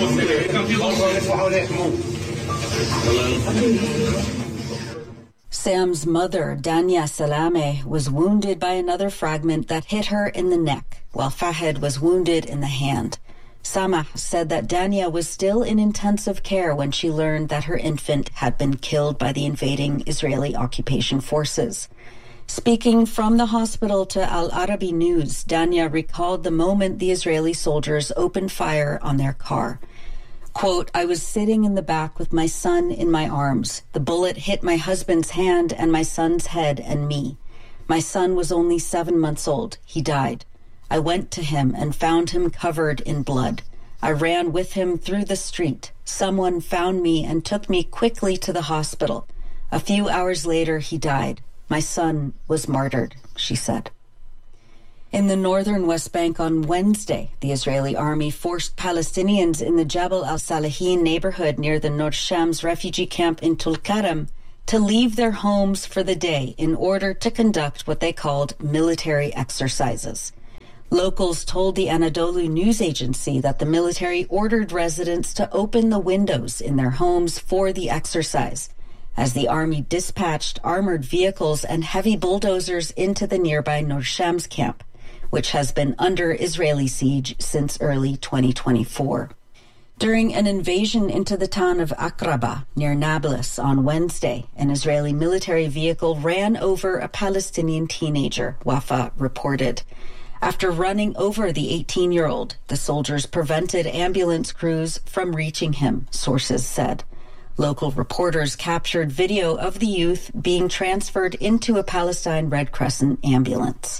Sam's mother, Dania Salame, was wounded by another fragment that hit her in the neck, while Fahed was wounded in the hand. Samah said that Dania was still in intensive care when she learned that her infant had been killed by the invading Israeli occupation forces. Speaking from the hospital to Al Arabi News, Dania recalled the moment the Israeli soldiers opened fire on their car. Quote, "I was sitting in the back with my son in my arms. The bullet hit my husband's hand and my son's head and me. My son was only 7 months old. He died. I went to him and found him covered in blood. I ran with him through the street. Someone found me and took me quickly to the hospital. A few hours later, he died. My son was martyred," she said. In the northern West Bank on Wednesday, the Israeli army forced Palestinians in the Jabal al-Salehin neighborhood near the Nor Shams refugee camp in Tulkarem to leave their homes for the day in order to conduct what they called military exercises. Locals told the Anadolu news agency that the military ordered residents to open the windows in their homes for the exercise, as the army dispatched armored vehicles and heavy bulldozers into the nearby Nor Shams camp, which has been under Israeli siege since early 2024. During an invasion into the town of Akraba near Nablus on Wednesday, an Israeli military vehicle ran over a Palestinian teenager, Wafa reported. After running over the 18-year-old, the soldiers prevented ambulance crews from reaching him, sources said. Local reporters captured video of the youth being transferred into a Palestine Red Crescent ambulance.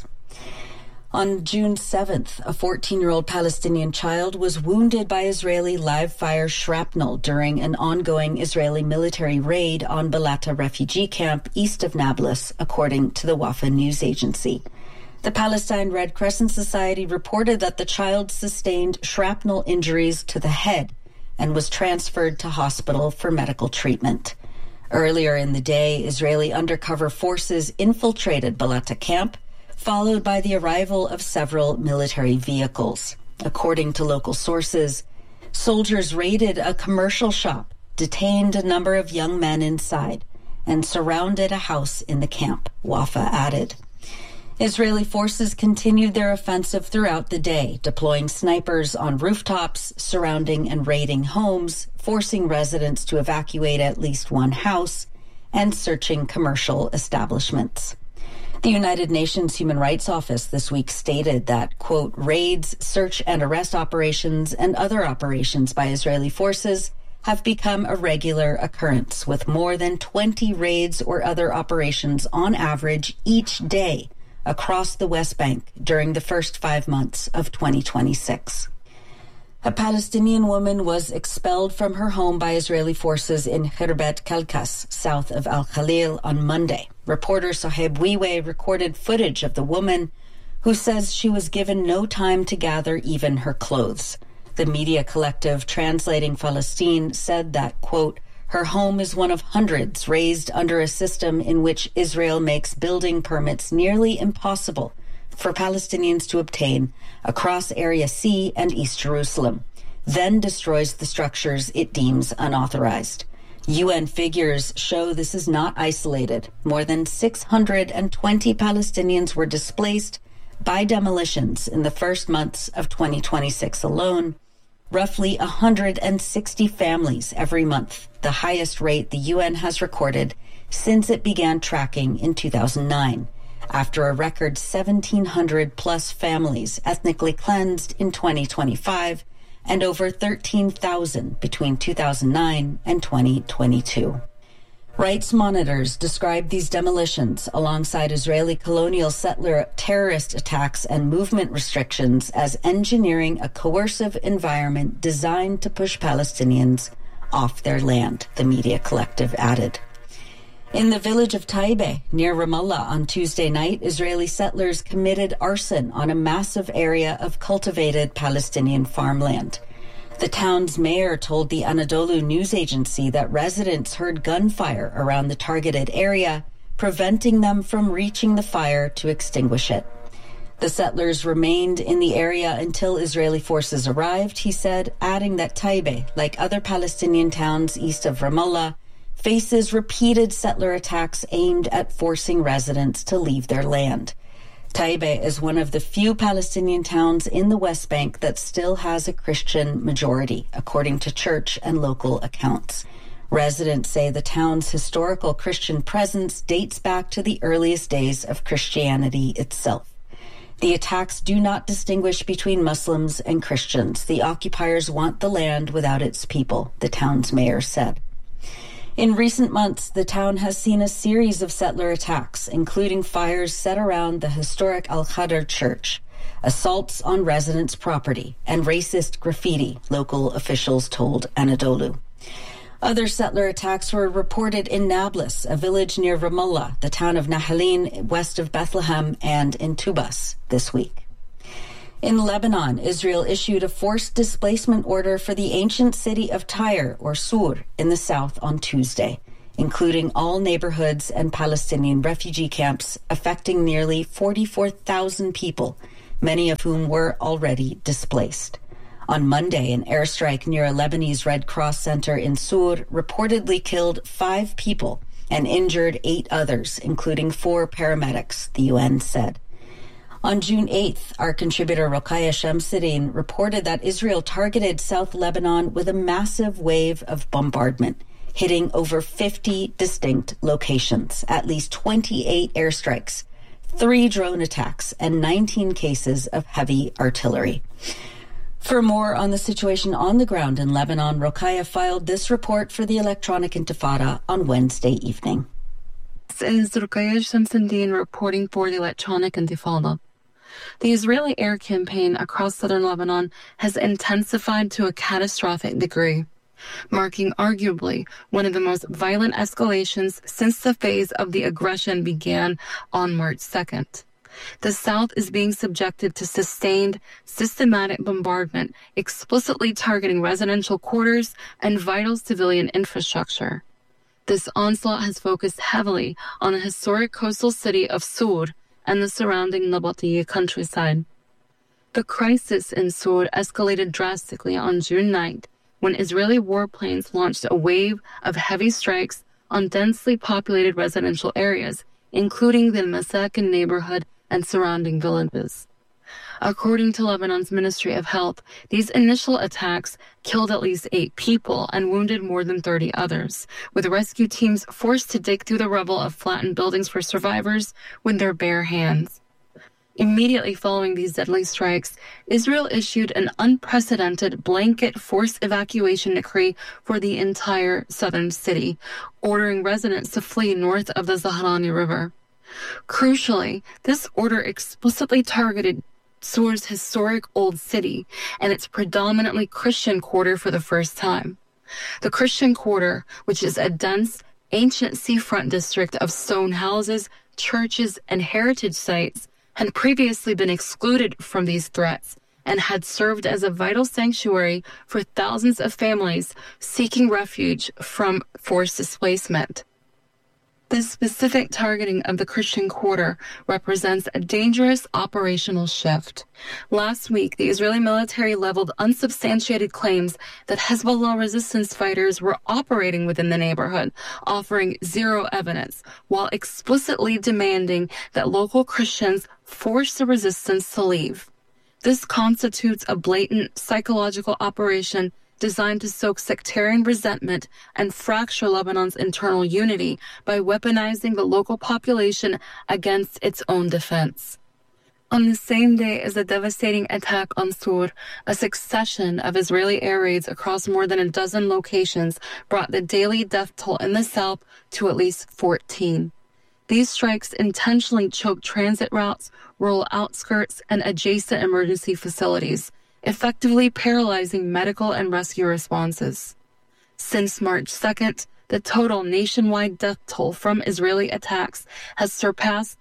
On June 7th, a 14-year-old Palestinian child was wounded by Israeli live-fire shrapnel during an ongoing Israeli military raid on Balata refugee camp east of Nablus, according to the Wafa news agency. The Palestine Red Crescent Society reported that the child sustained shrapnel injuries to the head and was transferred to hospital for medical treatment. Earlier in the day, Israeli undercover forces infiltrated Balata camp, followed by the arrival of several military vehicles. According to local sources, soldiers raided a commercial shop, detained a number of young men inside, and surrounded a house in the camp, Wafa added. Israeli forces continued their offensive throughout the day, deploying snipers on rooftops, surrounding and raiding homes, forcing residents to evacuate at least one house, and searching commercial establishments. The United Nations Human Rights Office this week stated that, quote, raids, search and arrest operations, and other operations by Israeli forces have become a regular occurrence, with more than 20 raids or other operations on average each day across the West Bank during the first 5 months of 2026. A Palestinian woman was expelled from her home by Israeli forces in Khirbet Kalkas, south of Al Khalil, on Monday. Reporter Sohaib Wiwe recorded footage of the woman, who says she was given no time to gather even her clothes. The media collective Translating Palestine said that, quote, her home is one of hundreds raised under a system in which Israel makes building permits nearly impossible for Palestinians to obtain across Area C and East Jerusalem, then destroys the structures it deems unauthorized. UN figures show this is not isolated. More than 620 Palestinians were displaced by demolitions in the first months of 2026 alone. Roughly 160 families every month, the highest rate the UN has recorded since it began tracking in 2009, after a record 1,700 plus families ethnically cleansed in 2025 and over 13,000 between 2009 and 2022. Rights monitors described these demolitions alongside Israeli colonial settler terrorist attacks and movement restrictions as engineering a coercive environment designed to push Palestinians off their land, the media collective added. In the village of Taibe, near Ramallah, on Tuesday night, Israeli settlers committed arson on a massive area of cultivated Palestinian farmland. The town's mayor told the Anadolu news agency that residents heard gunfire around the targeted area, preventing them from reaching the fire to extinguish it. The settlers remained in the area until Israeli forces arrived, he said, adding that Taibe, like other Palestinian towns east of Ramallah, faces repeated settler attacks aimed at forcing residents to leave their land. Taibe is one of the few Palestinian towns in the West Bank that still has a Christian majority, according to church and local accounts. Residents say the town's historical Christian presence dates back to the earliest days of Christianity itself. The attacks do not distinguish between Muslims and Christians. The occupiers want the land without its people, the town's mayor said. In recent months, the town has seen a series of settler attacks, including fires set around the historic Al-Khadr church, assaults on residents' property, and racist graffiti, local officials told Anadolu. Other settler attacks were reported in Nablus, a village near Ramallah, the town of Nahalin, west of Bethlehem, and in Tubas this week. In Lebanon, Israel issued a forced displacement order for the ancient city of Tyre, or Sur, in the south on Tuesday, including all neighborhoods and Palestinian refugee camps, affecting nearly 44,000 people, many of whom were already displaced. On Monday, an airstrike near a Lebanese Red Cross center in Sur reportedly killed 5 people and injured 8 others, including 4 paramedics, the UN said. On June 8th, our contributor Rokhaya Shamsuddin reported that Israel targeted South Lebanon with a massive wave of bombardment, hitting over 50 distinct locations, at least 28 airstrikes, 3 drone attacks, and 19 cases of heavy artillery. For more on the situation on the ground in Lebanon, Rokhaya filed this report for the Electronic Intifada on Wednesday evening. This is Rokhaya Shamsuddin reporting for the Electronic Intifada. The Israeli air campaign across southern Lebanon has intensified to a catastrophic degree, marking arguably one of the most violent escalations since the phase of the aggression began on March 2nd. The South is being subjected to sustained, systematic bombardment, explicitly targeting residential quarters and vital civilian infrastructure. This onslaught has focused heavily on the historic coastal city of Sur and the surrounding Nabateeh countryside. The crisis in Sur escalated drastically on June 9th when Israeli warplanes launched a wave of heavy strikes on densely populated residential areas, including the Masakin neighborhood and surrounding villages. According to Lebanon's Ministry of Health, these initial attacks killed at least 8 people and wounded more than 30 others, with rescue teams forced to dig through the rubble of flattened buildings for survivors with their bare hands. Immediately following these deadly strikes, Israel issued an unprecedented blanket forced evacuation decree for the entire southern city, ordering residents to flee north of the Zahrani River. Crucially, this order explicitly targeted Sur's historic old city and its predominantly Christian quarter for the first time. The Christian quarter, which is a dense, ancient seafront district of stone houses, churches, and heritage sites, had previously been excluded from these threats and had served as a vital sanctuary for thousands of families seeking refuge from forced displacement. This specific targeting of the Christian quarter represents a dangerous operational shift. Last week, the Israeli military leveled unsubstantiated claims that Hezbollah resistance fighters were operating within the neighborhood, offering zero evidence, while explicitly demanding that local Christians force the resistance to leave. This constitutes a blatant psychological operation designed to soak sectarian resentment and fracture Lebanon's internal unity by weaponizing the local population against its own defense. On the same day as the devastating attack on Sur, a succession of Israeli air raids across more than a dozen locations brought the daily death toll in the south to at least 14. These strikes intentionally choked transit routes, rural outskirts, and adjacent emergency facilities, effectively paralyzing medical and rescue responses. Since March 2nd, the total nationwide death toll from Israeli attacks has surpassed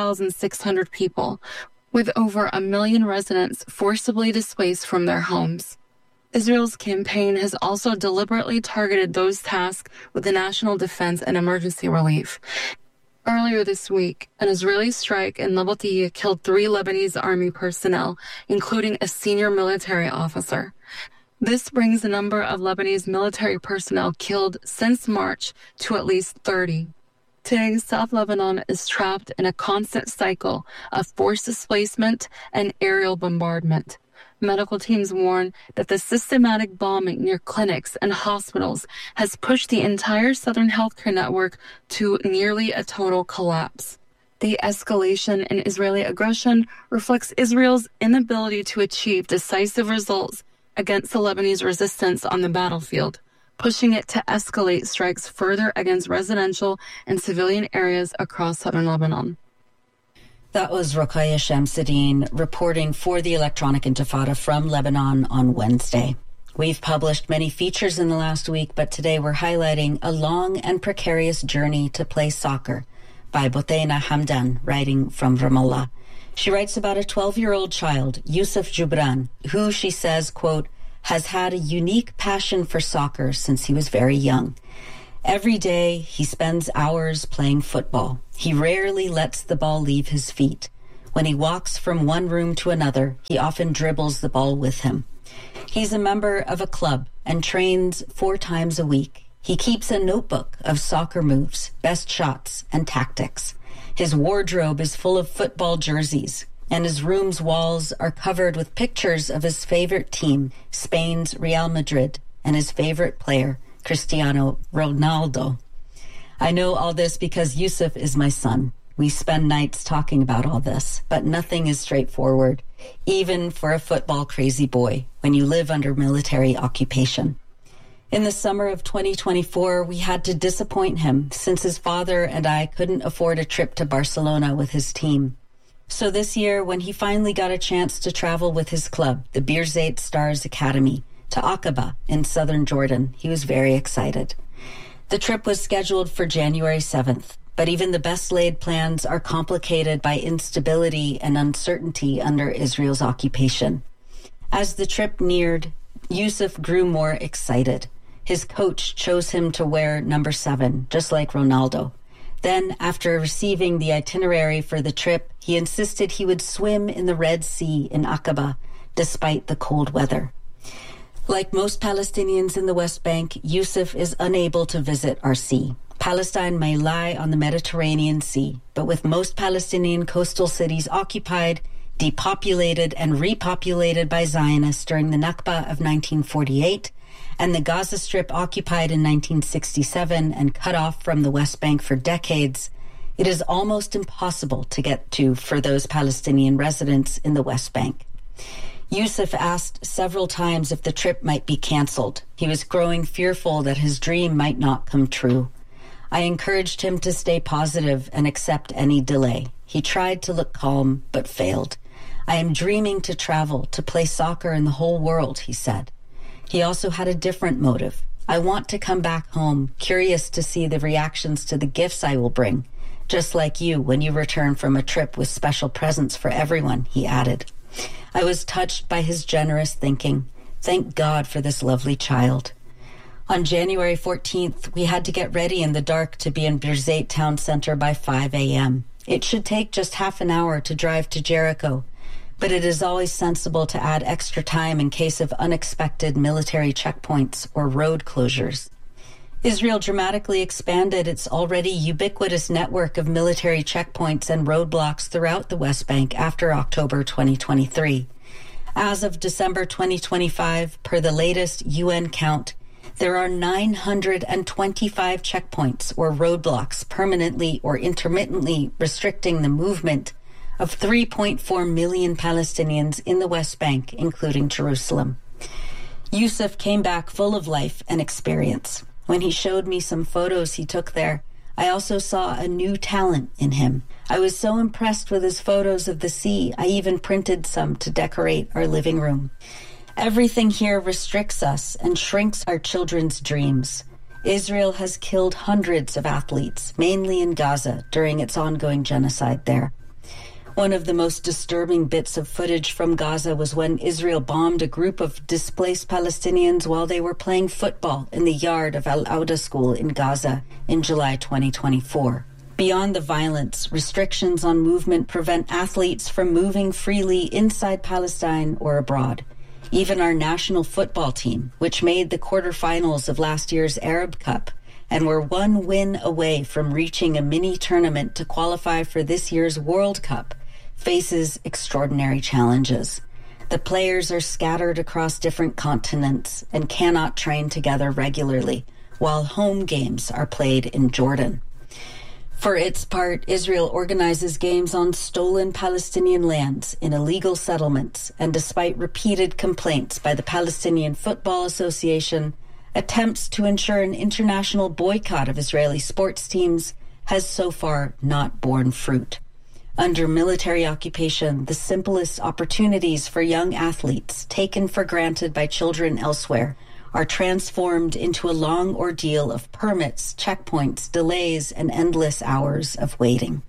3,600 people, with over 1 million residents forcibly displaced from their homes. Israel's campaign has also deliberately targeted those tasked with the national defense and emergency relief. Earlier this week, an Israeli strike in Nabatea killed 3 Lebanese army personnel, including a senior military officer. This brings the number of Lebanese military personnel killed since March to at least 30. Today, South Lebanon is trapped in a constant cycle of forced displacement and aerial bombardment. Medical teams warn that the systematic bombing near clinics and hospitals has pushed the entire southern healthcare network to nearly a total collapse. The escalation in Israeli aggression reflects Israel's inability to achieve decisive results against the Lebanese resistance on the battlefield, pushing it to escalate strikes further against residential and civilian areas across southern Lebanon. That was Rokhaya Shamsuddin reporting for the Electronic Intifada from Lebanon on Wednesday. We've published many features in the last week, but today we're highlighting a long and precarious journey to play soccer by Boteina Hamdan, writing from Ramallah. She writes about a 12-year-old child, Yusuf Jubran, who, she says, quote, has had a unique passion for soccer since he was very young. Every day, he spends hours playing football. He rarely lets the ball leave his feet. When he walks from one room to another, he often dribbles the ball with him. He's a member of a club and trains 4 times a week. He keeps a notebook of soccer moves, best shots, and tactics. His wardrobe is full of football jerseys, and his room's walls are covered with pictures of his favorite team, Spain's Real Madrid, and his favorite player, Cristiano Ronaldo. I know all this because Yusuf is my son. We spend nights talking about all this, but nothing is straightforward, even for a football-crazy boy, when you live under military occupation. In the summer of 2024, we had to disappoint him since his father and I couldn't afford a trip to Barcelona with his team. So this year, when he finally got a chance to travel with his club, the Birzeit Stars Academy, to Aqaba in southern Jordan, he was very excited. The trip was scheduled for January 7th, but even the best-laid plans are complicated by instability and uncertainty under Israel's occupation. As the trip neared, Yusuf grew more excited. His coach chose him to wear number 7, just like Ronaldo. Then, after receiving the itinerary for the trip, he insisted he would swim in the Red Sea in Aqaba, despite the cold weather. Like most Palestinians in the West Bank, Yusuf is unable to visit our sea. Palestine may lie on the Mediterranean Sea, but with most Palestinian coastal cities occupied, depopulated, and repopulated by Zionists during the Nakba of 1948, and the Gaza Strip occupied in 1967 and cut off from the West Bank for decades, it is almost impossible to get to for those Palestinian residents in the West Bank. Yusuf asked several times if the trip might be canceled. He was growing fearful that his dream might not come true. I encouraged him to stay positive and accept any delay. He tried to look calm, but failed. I am dreaming to travel, to play soccer in the whole world, he said. He also had a different motive. I want to come back home, curious to see the reactions to the gifts I will bring, just like you when you return from a trip with special presents for everyone, he added. I was touched by his generous thinking. Thank God for this lovely child. On January 14th, we had to get ready in the dark to be in Birzeit town center by 5 a.m. It should take just half an hour to drive to Jericho, but it is always sensible to add extra time in case of unexpected military checkpoints or road closures. Israel dramatically expanded its already ubiquitous network of military checkpoints and roadblocks throughout the West Bank after October 2023. As of December 2025, per the latest UN count, there are 925 checkpoints or roadblocks permanently or intermittently restricting the movement of 3.4 million Palestinians in the West Bank, including Jerusalem. Yusuf came back full of life and experience. When he showed me some photos he took there, I also saw a new talent in him. I was so impressed with his photos of the sea, I even printed some to decorate our living room. Everything here restricts us and shrinks our children's dreams. Israel has killed hundreds of athletes, mainly in Gaza, during its ongoing genocide there. One of the most disturbing bits of footage from Gaza was when Israel bombed a group of displaced Palestinians while they were playing football in the yard of Al-Auda School in Gaza in July 2024. Beyond the violence, restrictions on movement prevent athletes from moving freely inside Palestine or abroad. Even our national football team, which made the quarterfinals of last year's Arab Cup and were one win away from reaching a mini tournament to qualify for this year's World Cup, faces extraordinary challenges. The players are scattered across different continents and cannot train together regularly, while home games are played in Jordan. For its part, Israel organizes games on stolen Palestinian lands in illegal settlements, and despite repeated complaints by the Palestinian Football Association, attempts to ensure an international boycott of Israeli sports teams has so far not borne fruit. Under military occupation, the simplest opportunities for young athletes taken for granted by children elsewhere are transformed into a long ordeal of permits, checkpoints, delays, and endless hours of waiting.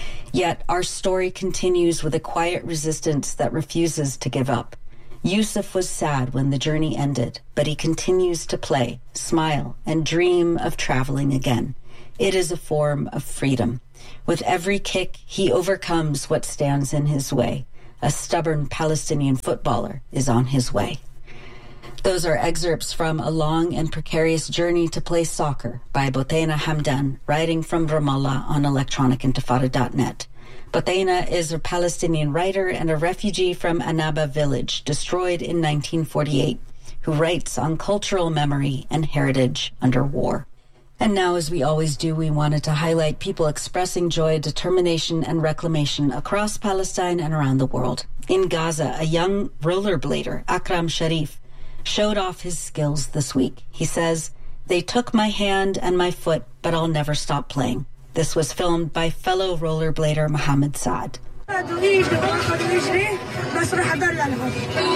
Yet our story continues with a quiet resistance that refuses to give up. Yusuf was sad when the journey ended, but he continues to play, smile, and dream of traveling again. It is a form of freedom. With every kick, he overcomes what stands in his way. A stubborn Palestinian footballer is on his way. Those are excerpts from A Long and Precarious Journey to Play Soccer by Botaina Hamdan, writing from Ramallah on electronicintifada.net. Botaina is a Palestinian writer and a refugee from Anaba village, destroyed in 1948, who writes on cultural memory and heritage under war. And now, as we always do, we wanted to highlight people expressing joy, determination, and reclamation across Palestine and around the world. In Gaza, a young rollerblader, Akram Sharif, showed off his skills this week. He says, "They took my hand and my foot, but I'll never stop playing." This was filmed by fellow rollerblader Mohammed Saad.